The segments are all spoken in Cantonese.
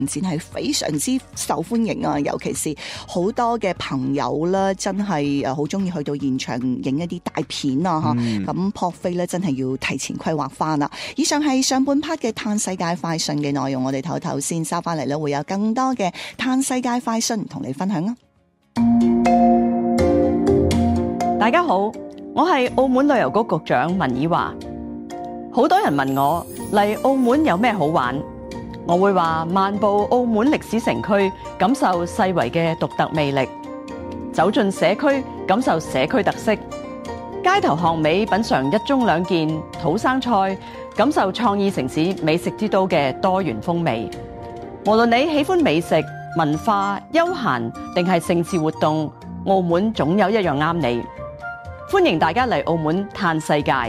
展係非常之受歡迎啊，尤其是好多嘅朋友啦，真係好中意去到現場影一啲大片啊，咁撲飛咧真係要提前規劃翻啦。以上係上半 part 嘅嘆世界快訊嘅內容，我哋唞唞先，收翻嚟咧會有更多嘅嘆世界快訊同你分享啊！ 大家好，我係澳門旅遊局局長文綺華。好多人問我嚟澳門有咩好玩，我會話漫步澳門歷史城區，感受世遺嘅獨特魅力；走進社區，感受社區特色；街頭巷尾品嘗一盅兩件土生菜，感受創意城市美食之都嘅多元風味。無論你喜歡美食、文化、休閒定係盛事活動，澳門總有一樣啱你。歡迎大家嚟澳門嘆世界。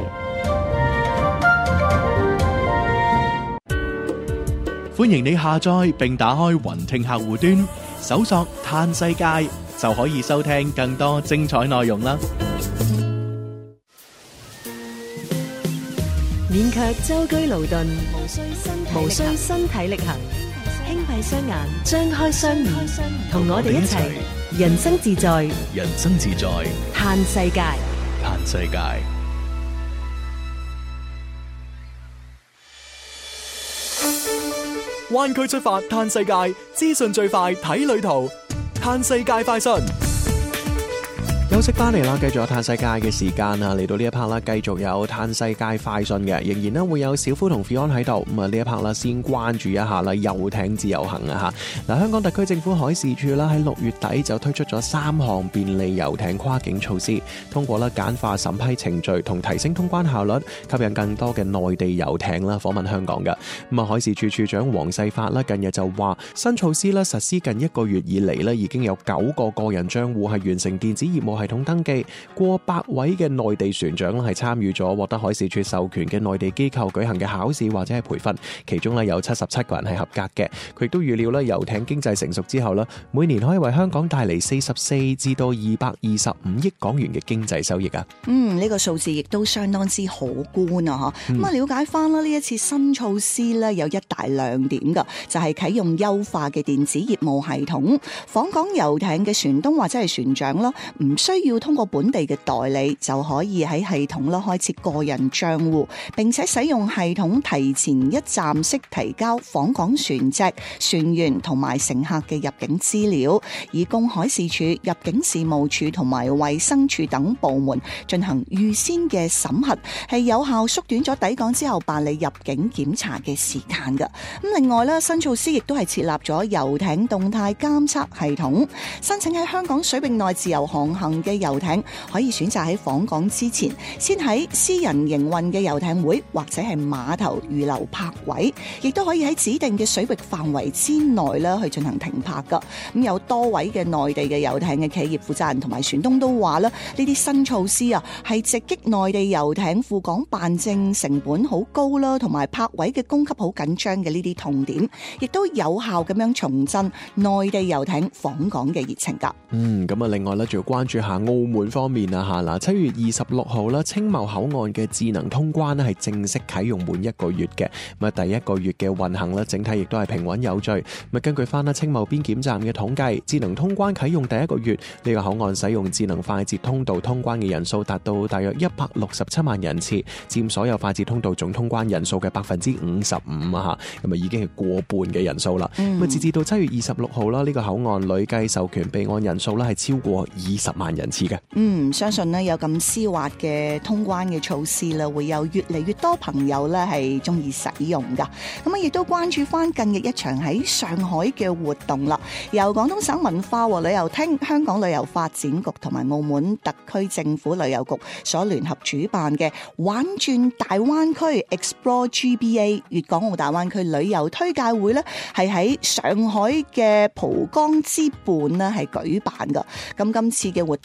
歡迎你下載並打開雲聽客戶端，搜索嘆世界就可以收聽更多精彩內容啦。 勉強舟車勞頓，無需身體力行，輕閉雙眼，張開雙耳，同我哋一齊人生自在， 人生自在， 嘆世界。 嘆世界。灣區出發嘆世界，資訊最快睇旅途，嘆世界快訊。休息翻嚟啦，繼續有嘆世界嘅時間啊！嚟到呢一 part 啦，繼續有嘆世界快訊嘅，仍然咧會有小夫同 Fion 喺度。咁啊呢一 part 啦，先關注一下啦，遊艇自由行啊吓。嗱，香港特區政府海事處啦喺6月底就推出咗3項便利遊艇跨境措施，通過啦簡化審批程序同提升通關效率，吸引更多嘅內地遊艇啦訪問香港嘅。咁啊，海事處處長黃世發啦近日就話，新措施啦實施近1個月以嚟咧，已經有9個個人賬戶係完成電子業務系統登記，過百位嘅內地船長係參與咗獲得海事處授權嘅內地機構舉行嘅考試或者係培訓，其中咧有77個人係合格嘅。佢亦都預料咧遊艇經濟成熟之後咧，每年可以為香港帶嚟44至到225億港元嘅經濟收益啊！ 呢個數字亦都相當之可觀啊！咁啊，了解翻啦，呢一次新措施咧有一大亮點噶，就係啟用優化嘅電子業務系統，訪港遊艇嘅船東或者係船長啦，唔需要通過本地嘅代理就可以喺系統啦開設個人賬戶，並且使用系統提前一站式提交訪港船隻、船員同埋乘客嘅入境資料，以供海事處、入境事務處同埋衛生署等部門進行預先嘅審核，係有效縮短咗抵港之後辦理入境檢查嘅時間㗎。咁另外咧，新措施亦都係設立咗遊艇動態監測系統，申請喺香港水域內自由航行嘅遊艇可以選擇喺訪港之前，先喺私人營運嘅遊艇會或者係碼頭預留泊位，亦都可以喺指定嘅水域範圍之內啦去進行停泊噶。咁有多位嘅內地嘅遊艇嘅企業負責人同埋船東都話啦，呢啲新措施啊係直擊內地遊艇赴港辦證成本好高啦，同埋泊位嘅供給好緊張嘅呢啲痛點，亦都有效咁樣重振內地遊艇訪港嘅熱情噶。 咁啊，另外咧，仲要關注下澳門方面啊吓。嗱，7月26號啦，青茂口岸嘅智能通關咧係正式啟用滿1個月嘅。咁啊，第1個月嘅運行咧，整體亦都係平穩有序。咁啊，根據翻啦青茂邊檢站嘅統計，智能通關啟用第1個月，呢個口岸使用智能快捷通道通關嘅人數達到大約167萬人次，佔所有快捷通道總通關人數嘅55%啊吓。咁啊，已經係過半嘅人數啦。咁啊，截至到7月26號啦，呢個口岸累計授權備案人數咧係超過20萬人次嘅。 相信呢有咁絲滑嘅通關嘅措施啦，會有越嚟越多朋友咧係中意使用噶。咁啊，亦都關注翻近日一場喺上海嘅活動啦，由廣東省文化和旅遊廳、香港旅遊發展局同埋澳門特區政府旅遊局所聯合主辦嘅玩轉大灣區 Explore GBA 粵港澳大灣區旅遊推介會咧，係喺上海嘅浦江之畔咧係舉辦噶。咁今次嘅活動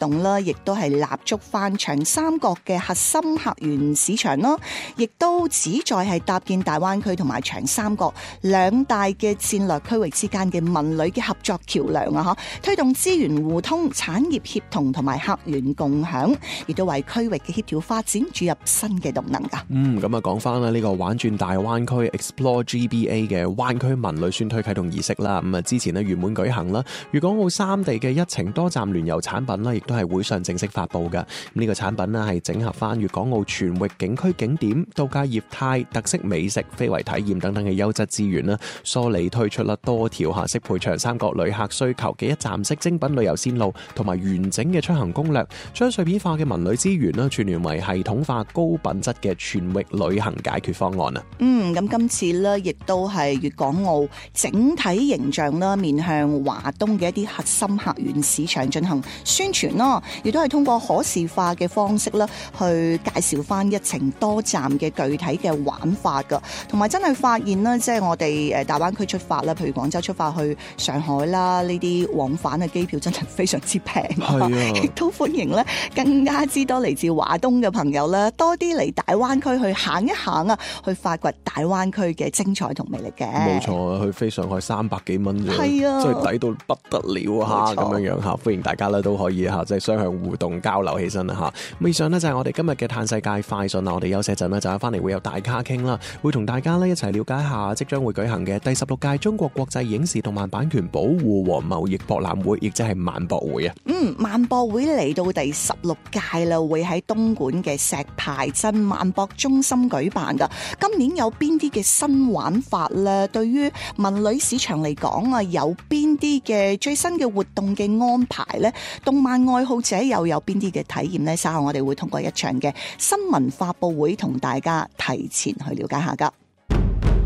動啦，亦都係立足翻長三角嘅核心客源市場啦，亦都旨在係搭建大灣區同埋長三角兩大嘅戰略區域之間嘅文旅嘅合作橋梁啊！推動資源互通、產業協同同埋客源共享，亦都為區域嘅協調發展注入新嘅動能噶。 咁啊講翻啦，呢個玩轉大灣區 Explore GBA 嘅灣區文旅宣推啟動儀式啦，咁啊之前呢圓滿舉行啦，粵港澳三地嘅一程多站聯遊產品啦，亦都係會上正式發布噶。呢個產品呢係整合翻粵港澳全域景區景點、度假業態、特色美食、非遺體驗等等嘅優質資源啦，梳理推出啦多條適配長三角旅客需求嘅一站式精品旅遊線路，同埋完整嘅出行攻略，將碎片化嘅文旅資源啦串聯為系統化高品質嘅全域旅行解決方案啊！ 咁今次咧亦都係粵港澳整體形象啦，面向華東嘅一啲核心客源市場進行宣傳啦，亦都係通過可視化嘅方式啦，去介紹翻一程多站嘅具體嘅玩法噶，同埋真係發現啦，即係我哋大灣區出發啦，譬如廣州出發去上海啦，呢啲往返嘅機票真係非常之平，亦都歡迎咧更加之多嚟自華東嘅朋友啦，多啲嚟大灣區去行一行啊，去發掘大灣區嘅精彩同魅力嘅。 冇錯啊，去飛上海300幾蚊啫， 係啊， 真係抵到不得了啊！咁樣嚇，歡迎大家咧都可以嚇，即係雙向互動交流起身啦嚇。以上呢就係我哋今日嘅嘆世界快訊啦，我哋休息陣呢，就喺翻嚟會有大咖傾啦，會同大家咧一齊了解下即將會舉行嘅第16屆中國國際影視動漫版權保護和貿易博覽會，亦即係萬博會啊。 萬博會嚟到第16屆啦，會喺東莞嘅石牌鎮萬博中心舉辦噶。今年有邊啲嘅新玩法咧？對於文旅市場嚟講啊，有邊啲嘅最新嘅活動嘅安排咧？動漫愛好者又有邊啲嘅體驗咧？稍後我哋會通過一場嘅新聞發佈會同大家提前去了解下噶。